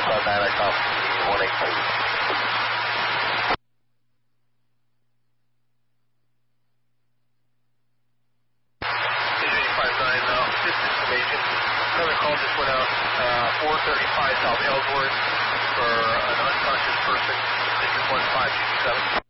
on that, I copy 183. Another call just went out, 435 South Ellsworth for an unconscious person, digit 1567.